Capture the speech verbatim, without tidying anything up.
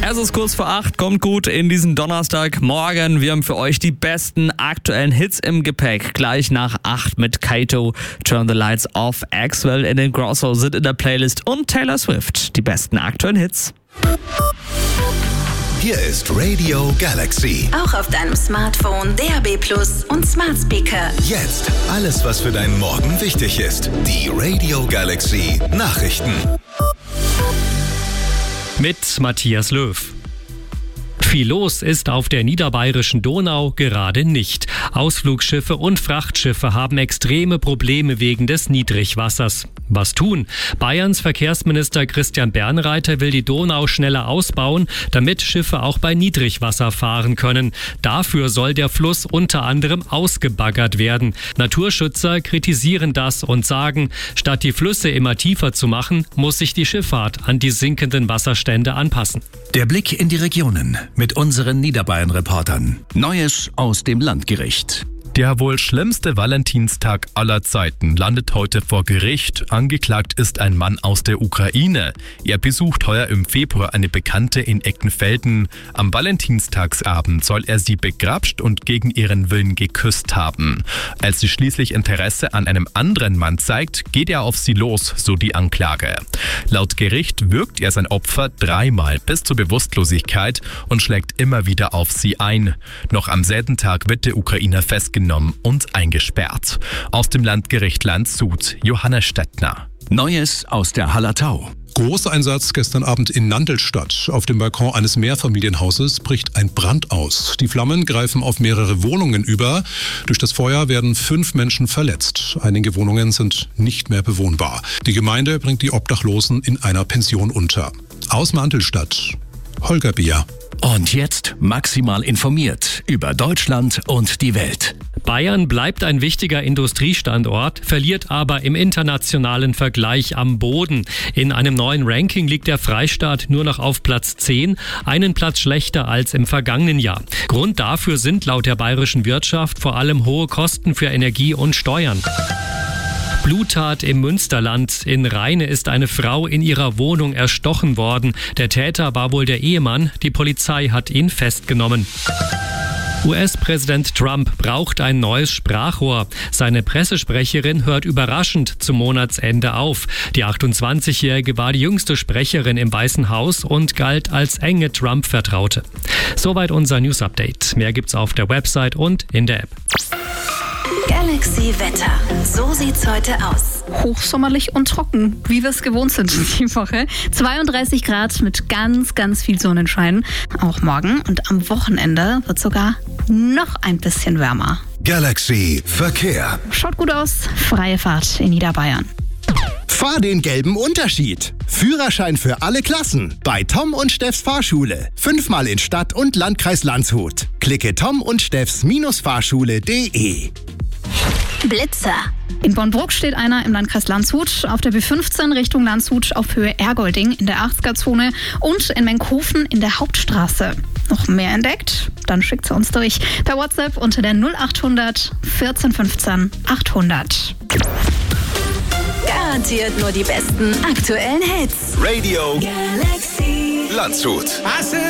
Es ist kurz vor acht, kommt gut in diesen Donnerstagmorgen. Wir haben für euch die besten aktuellen Hits im Gepäck. Gleich nach acht mit Kato, Turn the Lights Off, Axwell in den Grosso sind in der Playlist und Taylor Swift. Die besten aktuellen Hits. Hier ist Radio Galaxy. Auch auf deinem Smartphone, D A B Plus und Smart Speaker. Jetzt alles, was für deinen Morgen wichtig ist. Die Radio Galaxy Nachrichten. Mit Matthias Löw. Viel los ist auf der niederbayerischen Donau gerade nicht. Ausflugsschiffe und Frachtschiffe haben extreme Probleme wegen des Niedrigwassers. Was tun? Bayerns Verkehrsminister Christian Bernreiter will die Donau schneller ausbauen, damit Schiffe auch bei Niedrigwasser fahren können. Dafür soll der Fluss unter anderem ausgebaggert werden. Naturschützer kritisieren das und sagen, statt die Flüsse immer tiefer zu machen, muss sich die Schifffahrt an die sinkenden Wasserstände anpassen. Der Blick in die Regionen mit unseren Niederbayern-Reportern. Neues aus dem Landgericht. Der wohl schlimmste Valentinstag aller Zeiten landet heute vor Gericht. Angeklagt ist ein Mann aus der Ukraine. Er besucht heuer im Februar eine Bekannte in Eckenfelden. Am Valentinstagsabend soll er sie begrapscht und gegen ihren Willen geküsst haben. Als sie schließlich Interesse an einem anderen Mann zeigt, geht er auf sie los, so die Anklage. Laut Gericht würgt er sein Opfer dreimal bis zur Bewusstlosigkeit und schlägt immer wieder auf sie ein. Noch am selben Tag wird der Ukrainer festgenommen und eingesperrt. Aus dem Landgericht Landshut, Johannes Stettner. Neues aus der Hallertau. Großeinsatz gestern Abend in Nandelstadt. Auf dem Balkon eines Mehrfamilienhauses bricht ein Brand aus. Die Flammen greifen auf mehrere Wohnungen über. Durch das Feuer werden fünf Menschen verletzt. Einige Wohnungen sind nicht mehr bewohnbar. Die Gemeinde bringt die Obdachlosen in einer Pension unter. Aus Nandelstadt, Holger Bier. Und jetzt maximal informiert über Deutschland und die Welt. Bayern bleibt ein wichtiger Industriestandort, verliert aber im internationalen Vergleich am Boden. In einem neuen Ranking liegt der Freistaat nur noch auf Platz zehn, einen Platz schlechter als im vergangenen Jahr. Grund dafür sind laut der bayerischen Wirtschaft vor allem hohe Kosten für Energie und Steuern. Bluttat im Münsterland. In Rheine ist eine Frau in ihrer Wohnung erstochen worden. Der Täter war wohl der Ehemann. Die Polizei hat ihn festgenommen. U S-Präsident Trump braucht ein neues Sprachrohr. Seine Pressesprecherin hört überraschend zum Monatsende auf. Die achtundzwanzigjährige war die jüngste Sprecherin im Weißen Haus und galt als enge Trump-Vertraute. Soweit unser News-Update. Mehr gibt's auf der Website und in der App. Galaxy Wetter. So sieht's heute aus. Hochsommerlich und trocken, wie wir es gewohnt sind die Woche. zweiunddreißig Grad mit ganz, ganz viel Sonnenschein. Auch morgen und am Wochenende wird sogar noch ein bisschen wärmer. Galaxy Verkehr. Schaut gut aus. Freie Fahrt in Niederbayern. Fahr den gelben Unterschied. Führerschein für alle Klassen. Bei Tom und Steffs Fahrschule. Fünfmal in Stadt und Landkreis Landshut. Klicke tom und steffs Fahrschule punkt de. Blitzer. In Bornbruck steht einer im Landkreis Landshut, auf der B fünfzehn Richtung Landshut auf Höhe Ergolding in der achtziger-Zone und in Menkhofen in der Hauptstraße. Noch mehr entdeckt? Dann schickt sie uns durch. Per WhatsApp unter der null achthundert vierzehn fünfzehn achthundert. Garantiert nur die besten aktuellen Hits. Radio Galaxy Landshut.